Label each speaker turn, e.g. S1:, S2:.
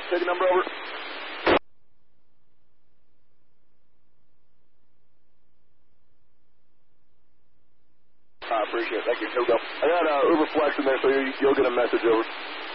S1: Take a number over. I appreciate it. Thank you. Here we go. I got Uber Flex in there, so you'll get a message over.